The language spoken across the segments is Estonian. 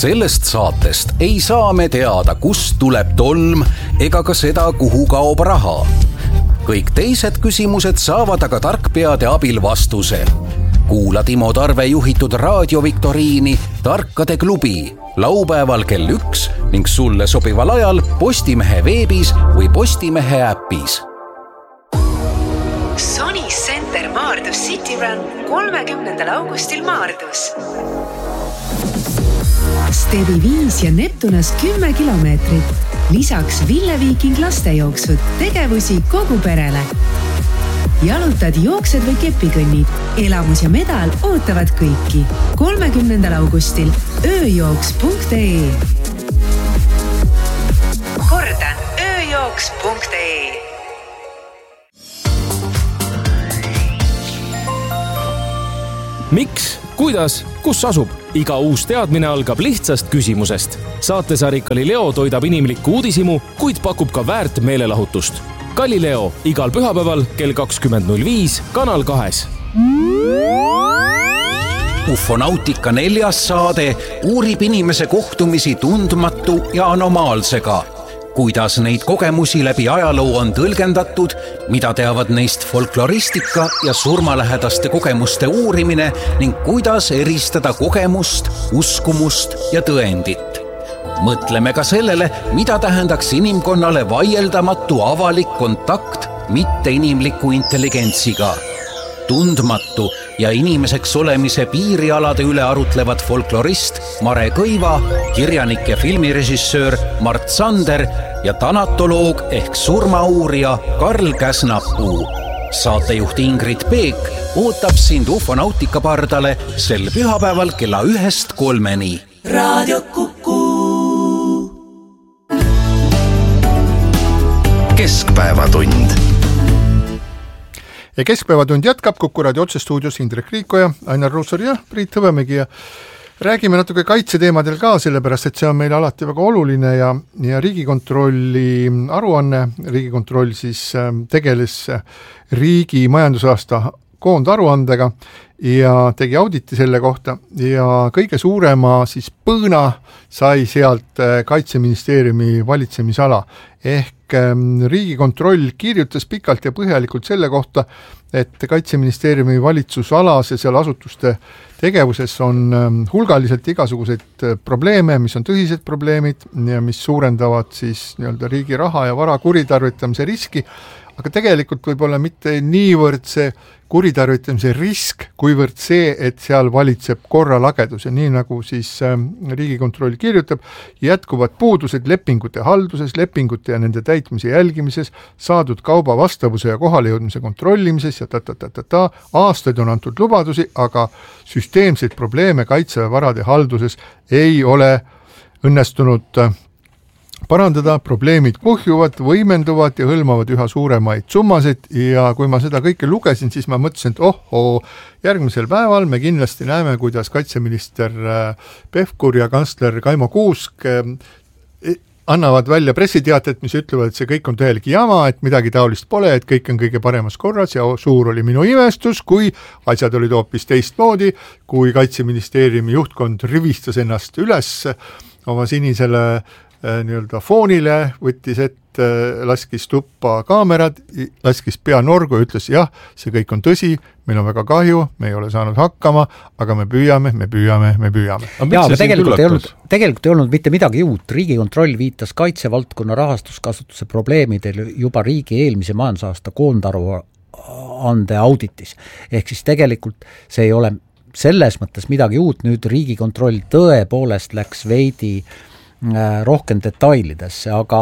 Sellest saatest ei saa me teada, kust tuleb tolm ega ka seda, kuhu kaob raha. Kõik teised küsimused saavad aga tarkpeade abil vastuse. Kuula Timo Tarve juhitud raadioviktoriini Tarkade klubi laupäeval kell 1 ning sulle sobival ajal Postimehe veebis või Postimehe äpis. Sony Center Maardus City Run 30. augustil Maardus. Stevi 5 ja Neptunas 10 kilomeetrit. Lisaks Ville Viiking lastejooksud, tegevusi kogu perele. Jalutad, jooksed või kepikõnnid. Elamus ja medal ootavad kõiki. 30. augustil ööjooks.ee. Kordan, ööjooks.ee. Miks, kuidas, kus asub? Iga uus teadmine algab lihtsast küsimusest. Saatesari Galileo toidab inimlikku uudisimu, kuid pakub ka väärt meelelahutust. Galileo igal pühapäeval kell 20.05 Kanal 2. Ufonautika 4. saade uurib inimese kohtumisi tundmatu ja anomaalsega. Kuidas neid kogemusi läbi ajaloo on tõlgendatud, mida teavad neist folkloristika ja surmalähedaste kogemuste uurimine ning kuidas eristada kogemust, uskumust ja tõendit. Mõtleme ka sellele, mida tähendaks inimkonnale vaieldamatu avalik kontakt mitteinimliku intelligentsiga. Tundmatu ja inimeseks olemise piirialade üle arutlevad folklorist Mare Kõiva, kirjanik ja filmirežissöör Mart Sander ja tanatoloog ehk surmauurija Karl Käsnapuu. Saatejuht Ingrid Peek ootab sind Ufonautika pardale sel pühapäeval kella 1-3. Raadio Kuku. Keskpäevatund. Ja Keskpäevatund jätkab Kuku raadio otsestuudios Indrek Riiko ja Ainar Ruussaar ja Priit Hõbemägi ja räägime natuke kaitseteemadel ka, sellepärast et see on meile alati väga oluline ja Riigikontrolli aruanne. Riigikontroll siis tegeles riigi majandusaasta koondaruandega ja tegi auditi selle kohta ja kõige suurema siis põõna sai sealt Kaitseministeeriumi valitsemisala ehk Riigikontroll kirjutas pikalt ja põhjalikult selle kohta, et Kaitseministeeriumi valitsusalas ja seal asutuste tegevuses on hulgaliselt igasuguseid probleeme, mis on tõsised probleemid ja mis suurendavad siis nii-öelda riigi raha ja vara kuritarvitamise riski, aga tegelikult võib-olla mitte niivõrd see kuritarvitamise risk, kuivõrd see, et seal valitseb korralagedus ja nii nagu siis Riigikontroll kirjutab, jätkuvad puudused lepingute halduses, lepingute ja nende täitmise jälgimises, saadud kauba vastavuse ja kohalejõudmise kontrollimises ja aastaid on antud lubadusi, aga süsteemseid probleeme kaitsevarade halduses ei ole õnnestunud parandada, probleemid kuhjuvad, võimenduvad ja hõlmavad üha suuremaid summasid ja kui ma seda kõike lugesin, siis ma mõtlesin, et järgmisel päeval me kindlasti näeme, kuidas kaitseminister Pevkur ja kantsler Kaimo Kuusk annavad välja pressiteated, mis ütlevad, et see kõik on täielik jama, et midagi taolist pole, et kõik on kõige paremas korras ja suur oli minu imestus, kui asjad olid hoopis teistmoodi, kui Kaitseministeeriumi juhtkond rivistas ennast üles oma sinisele nii-öelda foonile, võttis ette, laskis tuppa kaamerad, laskis pea norgu ja ütles, jah, see kõik on tõsi, meil on väga kahju, me ei ole saanud hakkama, aga me püüame. Jaa, aga tegelikult ei olnud mitte midagi uut. Riigikontroll viitas kaitsevaldkonna rahastuskasutuse probleemidel juba riigi eelmise majandusaasta koondaruande auditis. Ehk siis tegelikult see ei ole selles mõttes midagi uut. Nüüd Riigikontroll tõepoolest läks veidi rohkem detailidesse, aga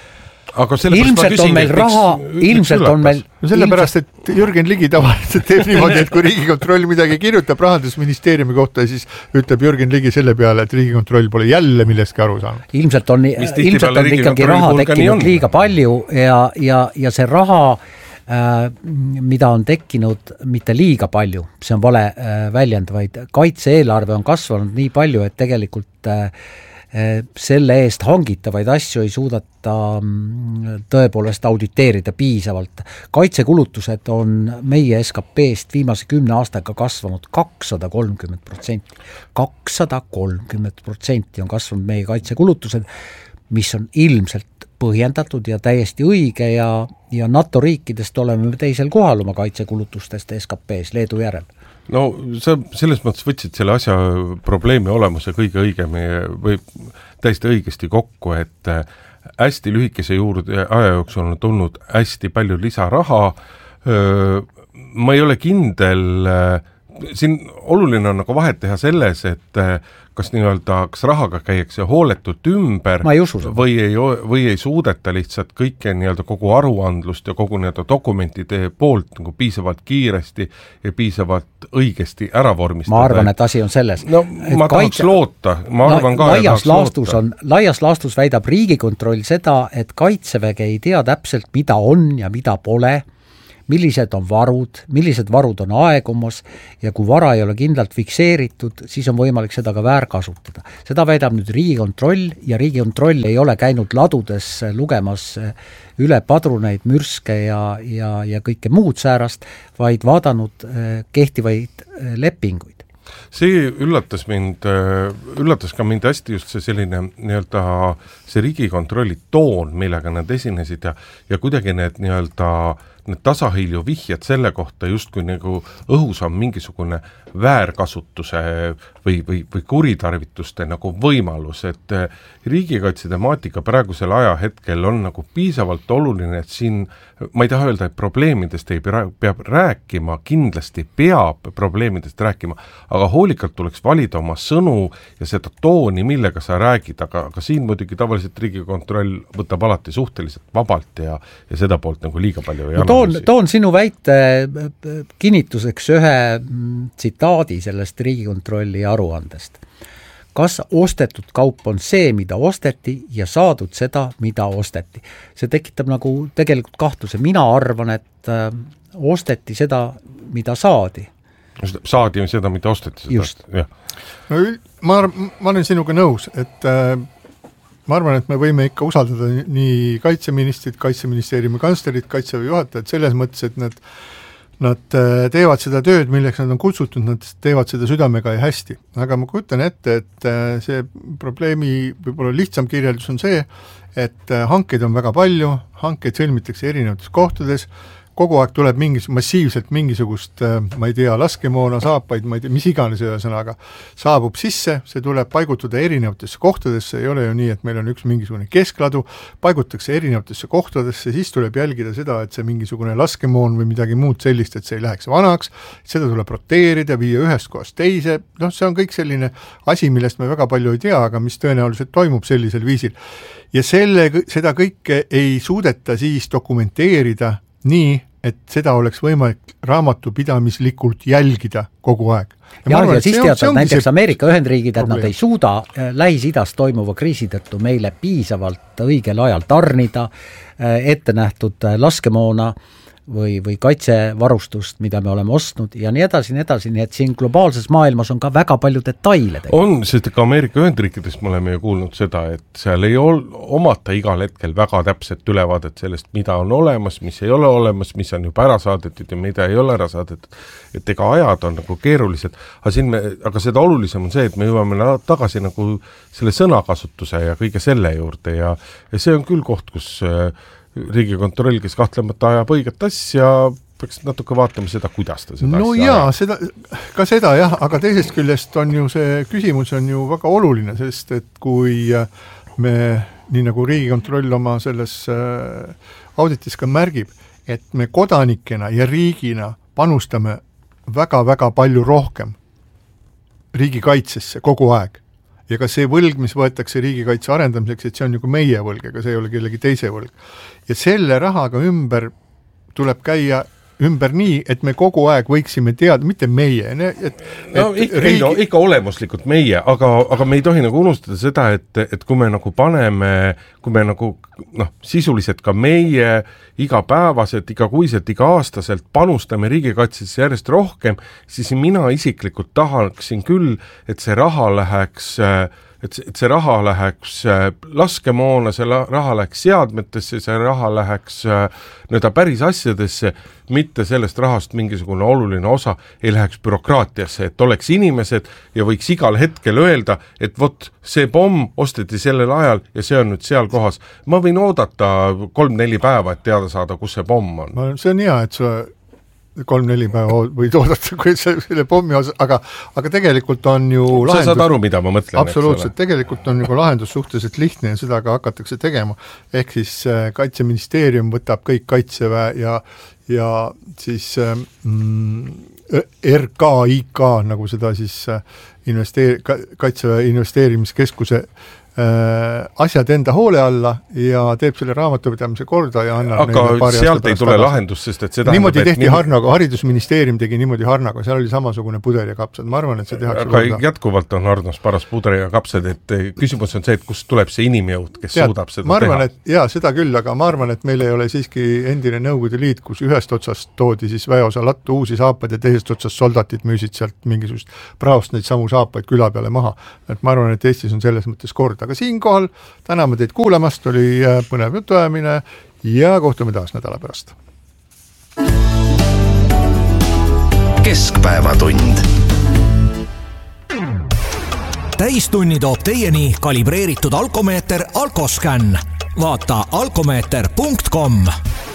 ilmselt on meil raha, ilmselt on meil... Sellepärast, et Jürgen Ligi tavaliselt teeb niimoodi, et kui Riigikontroll midagi kirjutab Rahandusministeeriumi kohta, siis ütleb Jürgen Ligi selle peale, et Riigikontroll pole jälle millestki aru saanud. Ilmselt on ikkagi raha tekkinud liiga palju ja see raha, mida on tekkinud mitte liiga palju, see on vale väljend, vaid kaitse-eelarve on kasvanud nii palju, et tegelikult selle eest hangitavaid asju ei suudeta tõepoolest auditeerida piisavalt. Kaitsekulutused on meie SKP-st viimase 10 aastaga kasvanud 230%. 230% on kasvanud meie kaitsekulutused, mis on ilmselt põhjendatud ja täiesti õige ja NATO riikidest oleme teisel kohal oma kaitsekulutustest SKP-s Leedu järel. No sa selles mõttes võtsid selle asja probleemi olemuse kõige õigemi või täiesti õigesti kokku, et hästi lühikese aja jooksul on tulnud hästi palju lisaraha. Ma ei ole kindel, siin oluline on nagu vahet teha selles, et kas kas rahaga käiakse hooletult ümber või ei suudeta lihtsalt kõike kogu aruandlust ja kogu dokumentide poolt nagu piisavalt kiiresti ja piisavalt õigesti ära vormistada. Ma arvan, et asi on selles. No, ma tahaks loota. Ma arvan ka, laias laastus väidab Riigikontroll seda, et Kaitseväge ei tea täpselt, mida on ja mida pole, millised on varud on aegumas ja kui vara ei ole kindlalt fikseeritud, siis on võimalik seda ka väärkasutada. Seda väidab nüüd Riigikontroll ja Riigikontroll ei ole käinud ladudes lugemas üle padruneid, mürske ja kõike muud säärast, vaid vaadanud kehtivaid lepinguid. See üllatas ka mind hästi just see selline see Riigikontrolli toon, millega nad esinesid ja kuidagi need need tasahilju vihjad selle kohta justkui nagu õhus on mingisugune väärkasutuse või kuritarvituste nagu võimalus, et riigikaitse temaatika praegusel ajahetkel on nagu piisavalt oluline, et siin ma ei taha öelda, et probleemidest ei peab rääkima, kindlasti peab probleemidest rääkima, aga hoolikalt tuleks valida oma sõnu ja seda tooni, millega sa räägid, aga siin muidugi tavaliselt Riigikontroll võtab alati suhteliselt vabalt ja seda poolt nagu liiga palju ei toon sinu väite kinnituseks ühe tsitaadi sellest Riigikontrolli aruandest. Kas ostetud kaup on see, mida osteti ja saadud seda, mida osteti? See tekitab nagu tegelikult kahtluse. Mina arvan, et osteti seda, mida saadi. Saadi seda, mida osteti. Just. Ja. No, ma olen sinuga nõus, et ma arvan, et me võime ikka usaldada nii kaitseministrit, kaitseministeeriumi kantslerit, kaitseväe juhatajat selles mõttes, et nad teevad seda tööd, milleks nad on kutsutud, nad teevad seda südamega ja hästi. Aga ma kujutan ette, et see probleemi võib-olla lihtsam kirjeldus on see, et hankeid on väga palju, hankeid sõlmitakse erinevates kohtades, kogu aeg tuleb massiivselt mingisugust, ma ei tea, laskemoona, saapaid, ma ei tea, mis iganes ühesõnaga saabub sisse, see tuleb paigutada erinevatesse kohtadesse, ei ole ju nii, et meil on üks mingisugune keskladu, paigutakse erinevatesse kohtadesse, siis tuleb jälgida seda, et see mingisugune laskemoon või midagi muud sellist, et see ei läheks vanaks, seda tuleb roteerida, viia ühest kohast teise, see on kõik selline asi, millest me väga palju ei tea, aga mis tõenäoliselt toimub sellisel viisil. Ja seda kõike ei suudeta siis dokumenteerida nii, et seda oleks võimalik raamatupidamislikult jälgida kogu aeg. Ja siis teatavad näiteks Ameerika Ühendriigid, et nad ei suuda Lähis-Idas toimuva kriisi tõttu meile piisavalt õigel ajal tarnida ette nähtud laskemoona või kaitsevarustust, mida me oleme ostnud ja nii edasi, nii et siin globaalses maailmas on ka väga palju detaile. On, sest ka Ameerika Ühendriikidest me oleme ju kuulnud seda, et seal ei omata igal hetkel väga täpset ülevaadet sellest, mida on olemas, mis ei ole olemas, mis on juba ära saadetud ja mida ei ole ära saadetud, et ega ajad on nagu keerulised, aga seda olulisem on see, et me jõuame tagasi nagu selle sõnakasutuse ja kõige selle juurde ja see on küll koht, kus Riigikontroll, kes kahtlemata ajab õiget asja, peaks natuke vaatama seda, kuidas ta seda asja ajab. Ka seda jah, aga teisest küljest on ju see küsimus on ju väga oluline, sest et kui me, nii nagu Riigikontroll oma selles auditis ka märgib, et me kodanikena ja riigina panustame väga-väga palju rohkem riigikaitsesse kogu aeg. Ja ka see võlg, mis võetakse riigikaitse arendamiseks, et see on nagu meie võlg, ega see ei ole kellegi teise võlg. Ja selle rahaga tuleb käia ümber nii, et me kogu aeg võiksime teada, mitte meie. Ikka olemuslikult meie, aga me ei tohi nagu unustada seda, et kui me nagu paneme, kui me nagu sisuliselt ka meie igapäevaselt, igakuiselt, iga-aastaselt panustame riigikaitsesse järjest rohkem, siis mina isiklikult tahaksin küll, et see raha läheks et see raha läheks laskemoona, see raha läheks seadmetesse, see raha läheks päris asjadesse, mitte sellest rahast mingisugune oluline osa ei läheks bürokraatiasse, et oleks inimesed ja võiks igal hetkel öelda, et vot see pomm osteti sellel ajal ja see on nüüd seal kohas. Ma võin oodata 3-4 päeva, et teada saada, kus see pomm on. See on hea, et sa 3-4 päeva võid oodata, kui selle pommi osas, aga tegelikult on ju lahendus... Sa saad aru, mida ma mõtlen. Absoluutselt, tegelikult on ju lahendus suhteliselt lihtne ja seda ka hakatakse tegema. Ehk siis Kaitseministeerium võtab kõik Kaitseväe ja siis RKIK, nagu seda siis Kaitseväe investeerimiskeskuse asjad enda hoole alla ja teeb selle raamatupidamise korda ja annab aga sealt ei tule lahendus, sest et seda niimoodi tehti Harnaga, haridusministeerium tegi niimoodi Harnaga, seal oli samasugune puder ja kapsad, ma arvan, et see tehakse aga korda. Jätkuvalt on Harnos paras puder ja kapsad, et küsimus on see, et kust tuleb see inimjõud, kes suudab seda ma arvan, teha. Jaa, seda küll, aga ma arvan, et meil ei ole siiski endine Nõukogude Liit, kus ühest otsast toodi siis väeosa lattu uusi saapaid ja teisest otsast soldatid müüsid sealt mingisugust praost neid samu saapaid küla peale maha. Et ma arvan, et Eestis on selles mõttes kord. Aga siinkohal täname teid kuulamast, oli põnev jutuajamine ja kohtume taas nädala pärast. Keskpäevatund. Täistunni toob teieni kalibreeritud alkomeeter Alkoscan. Vaata alkomeeter.com.